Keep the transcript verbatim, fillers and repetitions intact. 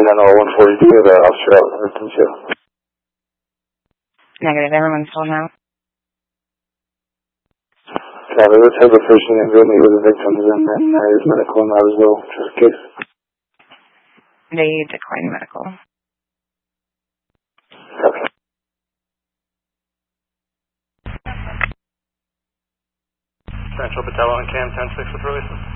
on all one forty-two with uh, Officer Alton too. Negative, everyone's told now. Copy, let's have the person and go meet with the victims and then uh, his medical and that as well, just in case. They declined medical. Copy. Central Patello and Cam ten six with releases.